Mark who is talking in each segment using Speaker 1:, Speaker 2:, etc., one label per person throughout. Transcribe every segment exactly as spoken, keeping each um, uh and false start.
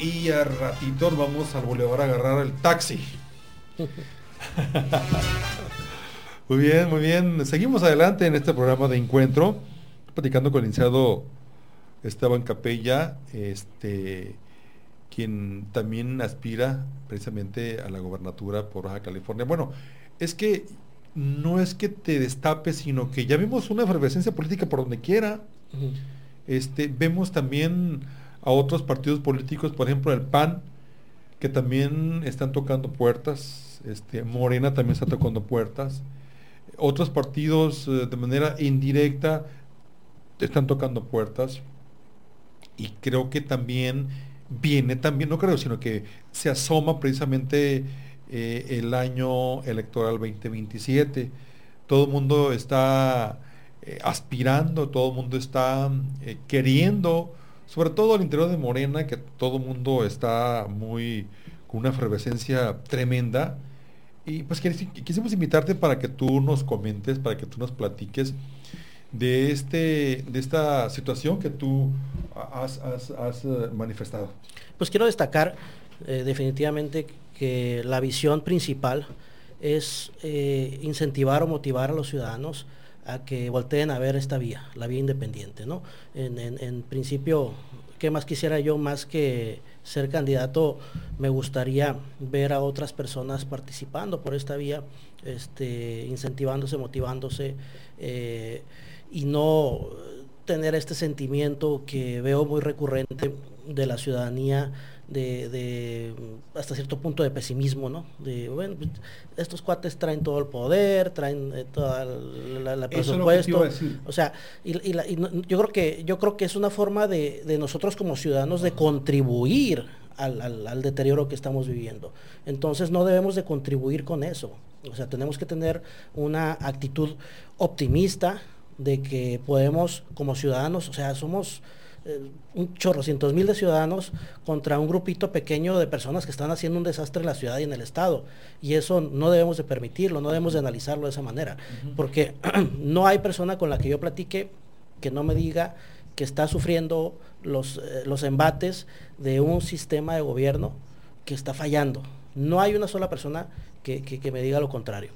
Speaker 1: y a ratitos vamos al bulevar a agarrar el taxi. Muy bien, muy bien. Seguimos adelante en este programa de encuentro, platicando con el licenciado Esteban Capella, este, quien también aspira precisamente a la gobernatura por Baja California. Bueno, es que no es que te destapes, sino que ya vimos una efervescencia política por donde quiera. Uh-huh. Este, vemos también a otros partidos políticos, por ejemplo el P A N, que también están tocando puertas. Este, Morena también está tocando puertas. Otros partidos eh, de manera indirecta están tocando puertas. Y creo que también viene, también, no creo, sino que se asoma precisamente eh, el año electoral veinte veintisiete. Todo el mundo está eh, aspirando, todo el mundo está eh, queriendo, sobre todo al interior de Morena, que todo el mundo está muy, con una efervescencia tremenda. Y pues quisimos invitarte para que tú nos comentes, para que tú nos platiques de este de esta situación que tú has, has, has manifestado.
Speaker 2: Pues quiero destacar eh, definitivamente que la visión principal es eh, incentivar o motivar a los ciudadanos a que volteen a ver esta vía, la vía independiente, ¿no? En, en, en principio, ¿qué más quisiera yo? Más que ser candidato, me gustaría ver a otras personas participando por esta vía, este, incentivándose, motivándose, eh, y no tener este sentimiento que veo muy recurrente de la ciudadanía, de, de hasta cierto punto de pesimismo, ¿no? De, bueno, estos cuates traen todo el poder, traen eh, toda la, la presupuesto, o sea, y, y, la, y no, yo creo que yo creo que es una forma de, de nosotros como ciudadanos de contribuir al, al, al deterioro que estamos viviendo. Entonces no debemos de contribuir con eso. O sea, tenemos que tener una actitud optimista de que podemos como ciudadanos, o sea, somos un chorrocientos mil de ciudadanos contra un grupito pequeño de personas que están haciendo un desastre en la ciudad y en el estado, y eso no debemos de permitirlo, no debemos de analizarlo de esa manera, uh-huh. porque no hay persona con la que yo platique que no me diga que está sufriendo los, eh, los embates de un sistema de gobierno que está fallando. No hay una sola persona que, que, que me diga lo contrario.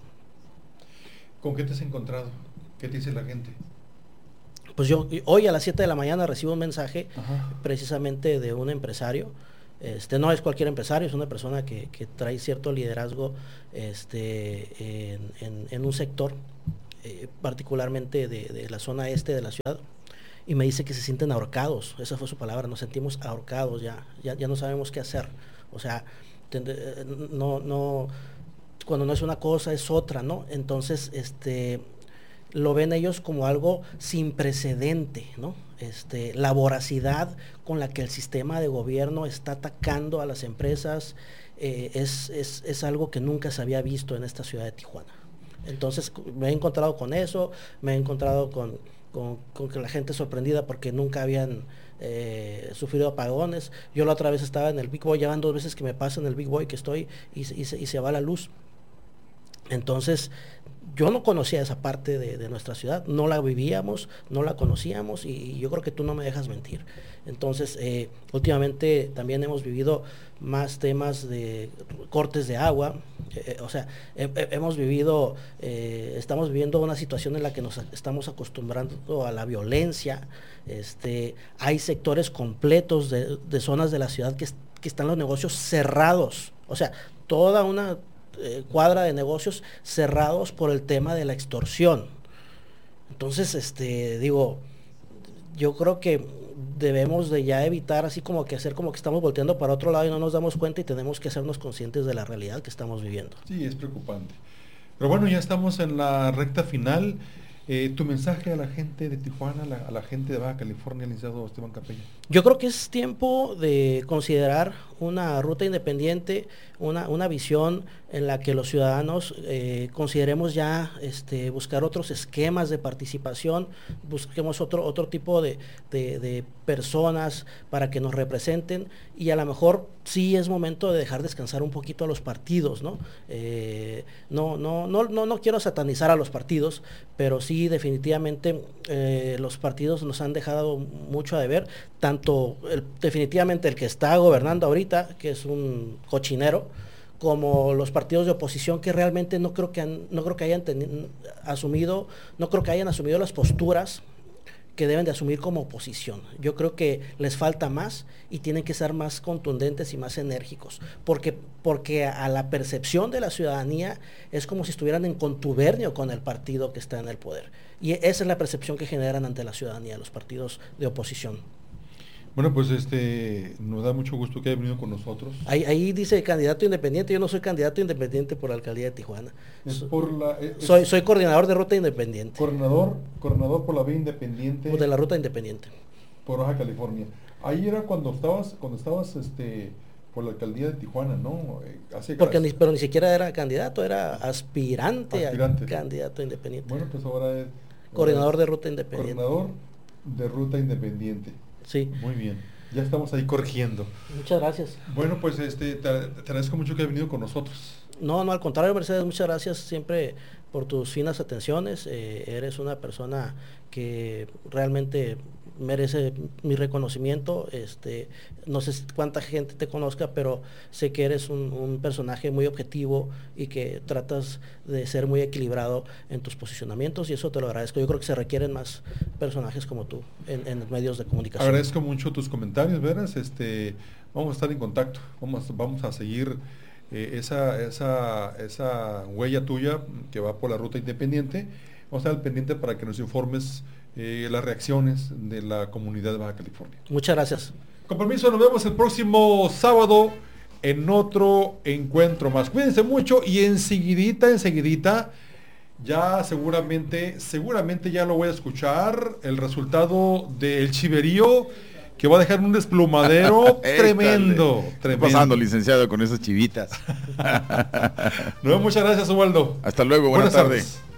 Speaker 1: ¿Con qué te has encontrado? ¿Qué te dice la gente?
Speaker 2: Pues yo hoy a las siete de la mañana recibo un mensaje,
Speaker 1: Ajá.
Speaker 2: precisamente de un empresario. Este no es cualquier empresario, es una persona que, que trae cierto liderazgo este, en, en, en un sector, eh, particularmente de, de la zona este de la ciudad, y me dice que se sienten ahorcados. Esa fue su palabra, nos sentimos ahorcados, ya, ya, ya no sabemos qué hacer. O sea, no, no, cuando no es una cosa es otra, ¿no? Entonces, este... lo ven ellos como algo sin precedente, ¿no? Este, la voracidad con la que el sistema de gobierno está atacando a las empresas eh, es, es, es algo que nunca se había visto en esta ciudad de Tijuana. Entonces me he encontrado con eso, me he encontrado con, con, con que la gente sorprendida porque nunca habían eh, sufrido apagones. Yo la otra vez estaba en el Big Boy, ya van dos veces que me pasa en el Big Boy que estoy y, y, se, y se va la luz. Entonces, yo no conocía esa parte de, de nuestra ciudad, no la vivíamos, no la conocíamos, y, y yo creo que tú no me dejas mentir. Entonces, eh, últimamente también hemos vivido más temas de cortes de agua, eh, o sea, eh, eh, hemos vivido, eh, estamos viviendo una situación en la que nos estamos acostumbrando a la violencia. Este, hay sectores completos de, de zonas de la ciudad que, que están los negocios cerrados, o sea, toda una Eh, cuadra de negocios cerrados por el tema de la extorsión. Entonces, este, digo, yo creo que debemos de ya evitar así como que hacer como que estamos volteando para otro lado y no nos damos cuenta, y tenemos que hacernos conscientes de la realidad que estamos viviendo.
Speaker 1: Sí, es preocupante. Pero bueno, ya estamos en la recta final. Eh, tu mensaje a la gente de Tijuana, a la, a la gente de Baja California, licenciado Esteban Capella.
Speaker 2: Yo creo que es tiempo de considerar una ruta independiente, una, una visión en la que los ciudadanos eh, consideremos ya este, buscar otros esquemas de participación, busquemos otro, otro tipo de, de, de personas para que nos representen, y a lo mejor sí es momento de dejar descansar un poquito a los partidos, ¿no? Eh, no, no, no, no, no quiero satanizar a los partidos, pero sí definitivamente eh, los partidos nos han dejado mucho a deber. tanto el, definitivamente el que está gobernando ahorita, que es un cochinero, como los partidos de oposición que realmente no creo que han, no creo que hayan teni- asumido, no creo que hayan asumido las posturas que deben de asumir como oposición. Yo creo que les falta más y tienen que ser más contundentes y más enérgicos, porque, porque a la percepción de la ciudadanía es como si estuvieran en contubernio con el partido que está en el poder. Y esa es la percepción que generan ante la ciudadanía los partidos de oposición.
Speaker 1: Bueno, pues este nos da mucho gusto que haya venido con nosotros.
Speaker 2: Ahí, ahí dice candidato independiente. Yo no soy candidato independiente por la alcaldía de Tijuana.
Speaker 1: Es por la, es,
Speaker 2: soy, soy coordinador de ruta independiente.
Speaker 1: Coordinador, coordinador por la vía independiente.
Speaker 2: O de la ruta independiente.
Speaker 1: Por Baja California. Ahí era cuando estabas, cuando estabas este por la alcaldía de Tijuana, ¿no? Hace
Speaker 2: Porque ni, pero ni siquiera era candidato, era aspirante,
Speaker 1: aspirante.
Speaker 2: a candidato independiente.
Speaker 1: Bueno, pues ahora es
Speaker 2: coordinador de ruta independiente.
Speaker 1: Coordinador de ruta independiente.
Speaker 2: Sí.
Speaker 1: Muy bien. Ya estamos ahí corrigiendo.
Speaker 2: Muchas gracias.
Speaker 1: Bueno, pues este te, te agradezco mucho que hayas venido con nosotros.
Speaker 2: No, no, al contrario, Mercedes, muchas gracias siempre por tus finas atenciones. Eh, eres una persona que realmente merece mi reconocimiento. Este, no sé cuánta gente te conozca, pero sé que eres un, un personaje muy objetivo y que tratas de ser muy equilibrado en tus posicionamientos, y eso te lo agradezco. Yo creo que se requieren más personajes como tú en, en los medios de comunicación.
Speaker 1: Agradezco mucho tus comentarios, Veras. Este, vamos a estar en contacto. Vamos, vamos a seguir eh, esa, esa, esa huella tuya que va por la ruta independiente. Vamos a estar al pendiente para que nos informes Eh, las reacciones de la comunidad de Baja California.
Speaker 2: Muchas gracias.
Speaker 1: Con permiso, nos vemos el próximo sábado en otro encuentro más. Cuídense mucho y enseguidita, enseguidita, ya seguramente, seguramente ya lo voy a escuchar, el resultado del chiverío, que va a dejar un desplumadero tremendo,
Speaker 3: ¿Qué
Speaker 1: tremendo.
Speaker 3: está pasando, licenciado, con esas chivitas?
Speaker 1: No, muchas gracias, Ubaldo.
Speaker 3: Hasta luego, buenas, buenas tardes. tardes.